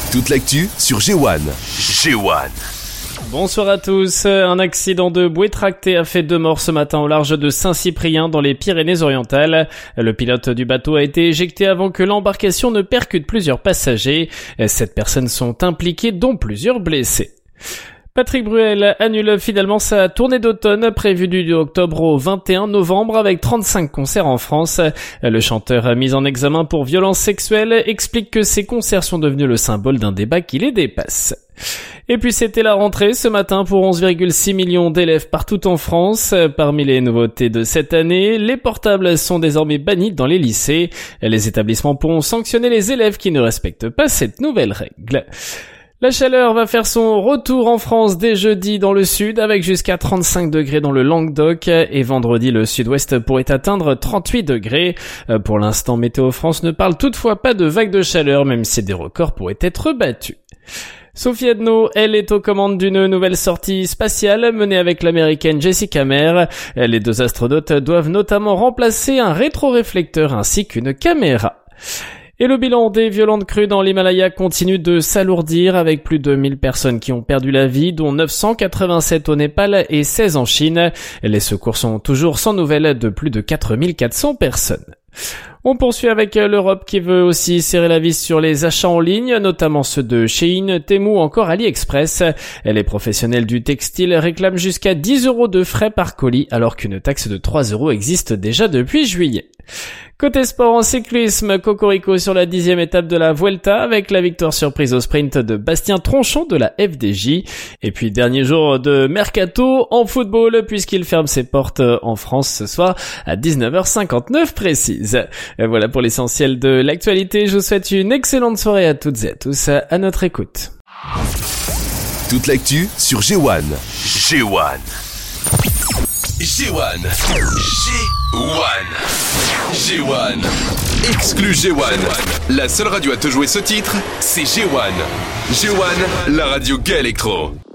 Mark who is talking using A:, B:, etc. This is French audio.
A: Toute l'actu sur G1. G1.
B: Bonsoir à tous. Un accident de bouée tractée a fait 2 morts ce matin au large de Saint-Cyprien dans les Pyrénées-Orientales. Le pilote du bateau a été éjecté avant que l'embarcation ne percute plusieurs passagers. 7 personnes sont impliquées, dont plusieurs blessés. Patrick Bruel annule finalement sa tournée d'automne prévue du 2 octobre au 21 novembre avec 35 concerts en France. Le chanteur mis en examen pour violences sexuelles explique que ces concerts sont devenus le symbole d'un débat qui les dépasse. Et puis c'était la rentrée ce matin pour 11,6 millions d'élèves partout en France. Parmi les nouveautés de cette année, les portables sont désormais bannis dans les lycées. Les établissements pourront sanctionner les élèves qui ne respectent pas cette nouvelle règle. La chaleur va faire son retour en France dès jeudi dans le sud avec jusqu'à 35 degrés dans le Languedoc et vendredi le sud-ouest pourrait atteindre 38 degrés. Pour l'instant, Météo France ne parle toutefois pas de vague de chaleur même si des records pourraient être battus. Sophie Adno, elle est aux commandes d'une nouvelle sortie spatiale menée avec l'américaine Jessica Meir. Les 2 astronautes doivent notamment remplacer un rétroréflecteur ainsi qu'une caméra. Et le bilan des violentes crues dans l'Himalaya continue de s'alourdir avec plus de 1000 personnes qui ont perdu la vie, dont 987 au Népal et 16 en Chine. Les secours sont toujours sans nouvelles de plus de 4400 personnes. On poursuit avec l'Europe qui veut aussi serrer la vis sur les achats en ligne, notamment ceux de Shein, Temu ou encore AliExpress. Les professionnels du textile réclament jusqu'à 10 € de frais par colis alors qu'une taxe de 3 € existe déjà depuis juillet. Côté sport en cyclisme, cocorico sur la 10e étape de la Vuelta avec la victoire surprise au sprint de Bastien Tronchon de la FDJ. Et puis dernier jour de Mercato en football puisqu'il ferme ses portes en France ce soir à 19h59 précise. Voilà pour l'essentiel de l'actualité. Je vous souhaite une excellente soirée à toutes et à tous à notre écoute.
A: Toute l'actu sur G1. G1. G1. Exclu G1. La seule radio à te jouer ce titre, c'est G1. G1, la radio gay électro.